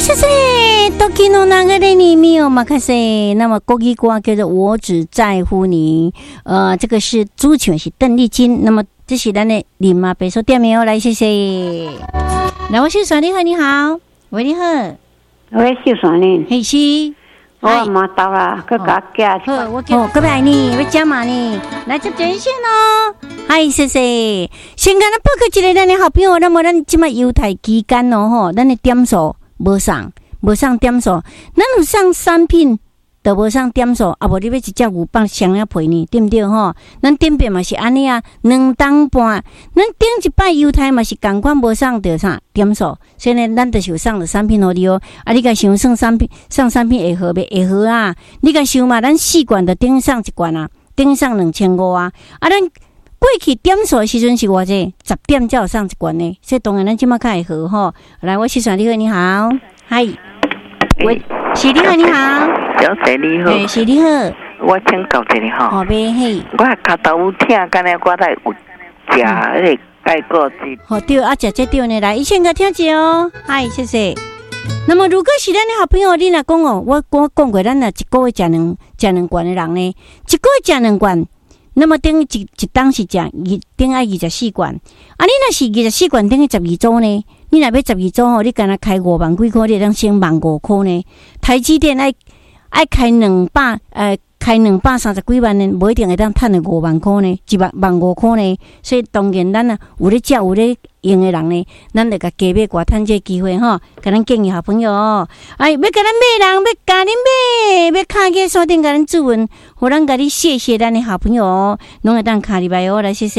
谢谢，Toki no nagare ni mio makase。那么国语歌叫做《我只在乎你》，这个是主唱是邓丽君。那么这是咱的林妈白说店名哦，来谢谢。来，我秀爽你好，你好，喂你好， 喂秀爽呢？ 嘿是。 我嘛到啦，佮甲家好，我叫隔壁你，要加嘛呢？来接电线哦。嗨，谢谢。先跟咱报告一个咱的好朋友，那么咱即摆优待期间哦吼，咱的点数无上点数，咱有上产品都无上点数，啊无你要一只牛蒡双了赔呢，对不对吼？咱点变嘛是安尼啊，2档半，咱顶一摆优待嘛是共款无上着啥点数，所以呢，咱就是有上了产品互你哦。啊，你甲想上产品会好袂？会好啊！你甲想嘛，咱4罐就顶上1罐啊，顶上2500啊。啊，咱过去点数的时阵是偌济，10点才有上1罐呢。所以当然咱即马较会好吼。来，我是传你好，你好，嗨，喂，是你好，你好， 小姐你好， 是你好， 我请教一下吼， 好呗嘿， 我脚头有疼，敢若我来有食迄个钙果汁。 好对啊，食这对呢，来，先个听者哦，嗨，谢谢。那么如果是咱的好朋友，你若讲哦，我讲过，咱若一个月食两罐的人呢，一个月食2罐。那么等于一档是等于24罐，啊，你若是24罐等于12组呢？你若要12组吼，你干那开5万几块，你当先15000块呢？台积电爱开开230几万呢，无一定会当赚到5万块呢，15000块呢。所以当然咱啊有咧食有咧用的人呢，咱就甲加买寡趁这机会吼，甲咱建议好朋友哦，要甲咱买人，要甲恁买，要卡去山顶甲咱助运，互咱甲你谢谢咱的好朋友哦，拢会当卡入来哦，来谢谢。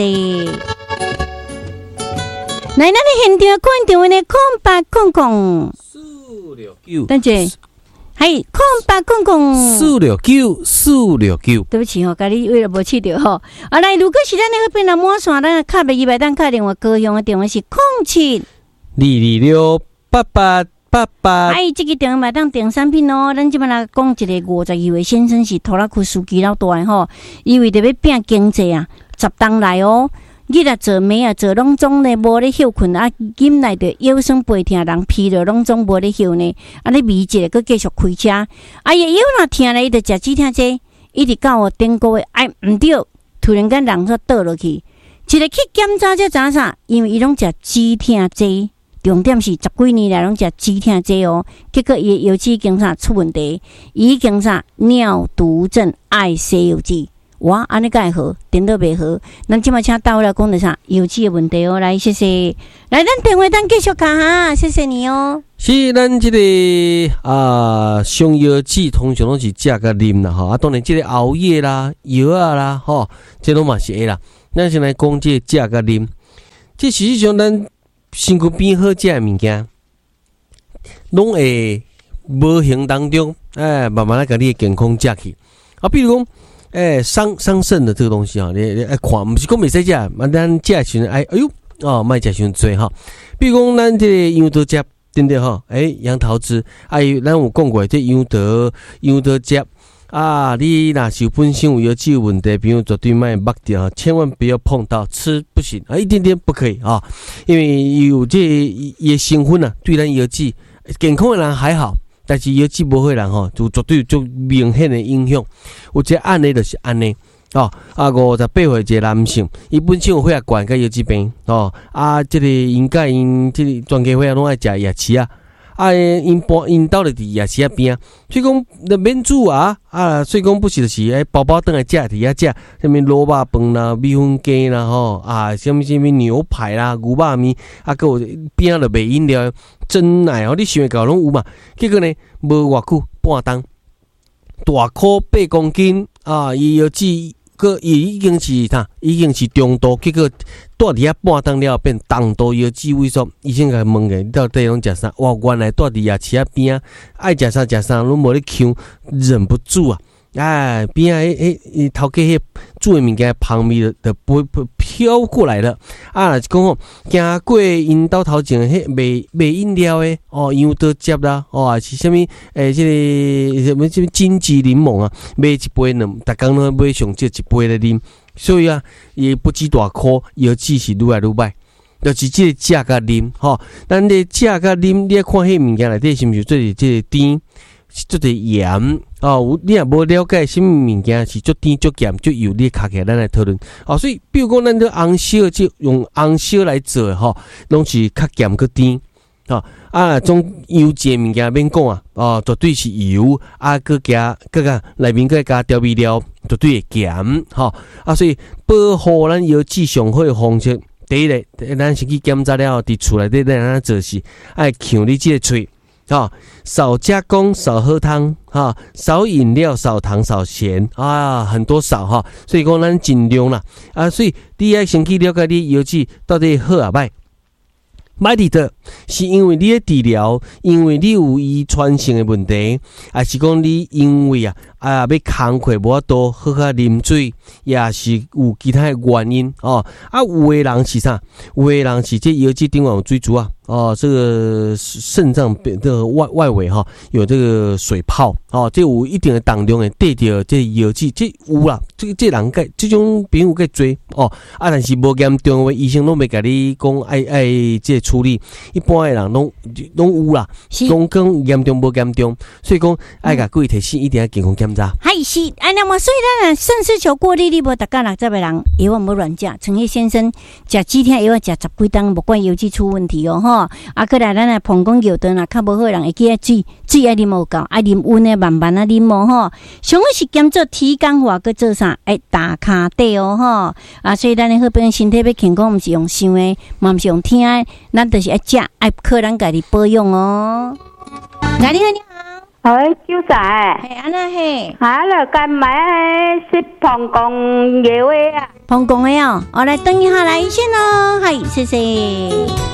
来，咱的现场看电话呢，0800-469，等者。系0800-469，对不起吼，家己为了无试着吼。啊，来，如果是咱那个边来满线，咱卡袂200单卡电话，高雄的电话是07-226-8888。哎，这个电话嘛当订产品哦。咱即摆来讲一个52岁先生是拖拉库司机老大的吼，因为特别拼经济啊，10档来哦。日啊做暝啊做拢总呢无咧休困啊，今内着腰酸背痛，人疲劳拢总无咧休呢。啊，你微一个佮继续开车，啊伊腰若痛咧，伊着食止痛剂，一直到顶个月，哎毋对，突然间人煞倒落去，一个去检查才知啥，因为伊拢食止痛剂，重点是10几年来拢食止痛剂哦，结果伊腰子经啥出问题，已经啥尿毒症爱西药剂。哇，安尼该好，点都袂好。咱即马请到了讲的啥腰子的问题哦，来谢谢。来，咱电话咱继续讲哈，谢谢你哦。 是咱这个上腰子通常拢是食甲啉啦吼，啊当然这个熬夜啦、药啊啦吼，这拢嘛是会啦。咱先来讲这个食甲啉，这实际上咱身躯边好食的物件，拢会无形当中慢慢来甲你的健康食去啊，比如讲。伤肾的这个东西啊，你看，不是讲袂使食，嘛咱食的时阵，哎呦哦，莫食伤多哈。比如讲咱这个杨桃汁，对不对哈？杨桃汁，咱有讲过这杨桃汁啊，你若是本身有腰子有问题，比如绝对莫剥掉，千万不要碰到，吃不行啊，一点点不可以啊，因为有这也成分啊，对咱腰子健康的人还好。但是腰子无好人吼，就绝对有明显的影响。有一个案例就是安尼哦，58岁一个男性，伊本身有血压高甲腰子病哦，这个因这个全家伙拢爱食夜市啊，因兜咧伫夜市边啊，所以讲免煮啊，所以讲不是就是包包倒来食伫遐食，什么萝卜饭啦、米粉鸡啦吼什么牛排啦、牛肉面还有边仔就卖饮料。真奶哦，你想会到拢有嘛？结果呢，无偌久半冬，大颗8公斤啊！伊腰子个已经是中度，结果住伫遐半冬了变重度腰子萎缩。医生甲问个，你到底拢食啥？哇，原来住伫夜市边啊，爱食啥，拢无咧抢，忍不住啊！边头家迄煮的物件香味就飘过来了啊！讲吼，行过因兜头前迄卖饮料的杨桃汁啦，是啥物？这个什么金桔柠檬啊，买一杯呢，逐工拢买上少一杯来啉，所以伊不止大颗，腰子是愈来愈歹。 就是即个食甲啉吼，咱咧食甲啉，你看迄物件内底是毋是做即个甜，是做个盐哦？你若无了解什么物件是足甜、足咸、足油，你卡起来咱来讨论哦。所以，比如讲咱这红烧，即用红烧来做的吼，拢是较咸佮甜。种油煎物件免讲啊，绝对是油佮加内面佮加调味料，绝对会咸所以保护咱药剂上好的方式，第一个，咱先去检查了，伫厝内底咱安怎做是爱呛你即个喙少加工、少喝汤少饮料、少糖、少咸很多少所以讲咱尽量啦所以你爱先去了解你药剂到底好啊歹。歹伫倒，是因为你的治疗，因为你有遗传性的问题，还是讲你因为要工课无法度好好啉水，也是有其他的原因有的人是啥？有的人是这药剂顶有水珠这个肾脏的外围有这个水泡这有一定的重量的对着这药剂，这有啦，这人这种病有个多但是无严重的话，医生拢袂甲你讲爱这处理，一般的人拢有啦，讲严重无严重，所以讲爱甲各位提醒，一定要健康检查。 是，那么所以咱肾丝球过滤，你无大家60个人药啊无乱食，陈毅先生食几天药啊食10几档，无管药剂出问题过来咱来膀胱药断较无好人会记水爱啉无够，爱啉温的慢慢啉上好是兼做体感化，佮做啥打骹底所以咱的好朋友身体要健康，毋是用想的，嘛毋是用听的，咱就是爱食，爱靠咱家己保养来，你好，你好， 韭菜， 安那干买是膀胱药的膀胱的来等一下来先谢谢。